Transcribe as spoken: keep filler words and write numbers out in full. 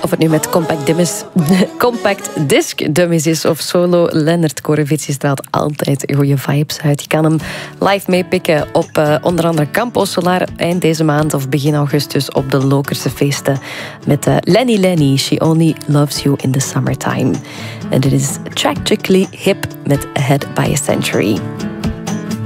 Of het nu met Compact Dimmis, Compact Disc Dummies is of solo, Lennart Korevici straalt altijd goede vibes uit. Je kan hem live meepikken op uh, onder andere Campo Solar eind deze maand of begin augustus op de Lokerse feesten met uh, Lenny Lenny, She Only Loves You in the Summertime. En dit is Tragically Hip met Ahead by a Century.